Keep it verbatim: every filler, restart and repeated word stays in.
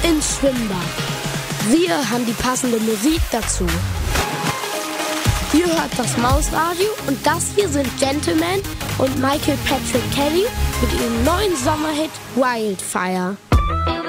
ins Schwimmbad. Wir haben die passende Musik dazu. Ihr hört das Mausradio und das hier sind Gentleman und Michael Patrick Kelly mit ihrem neuen Sommerhit Wildfire.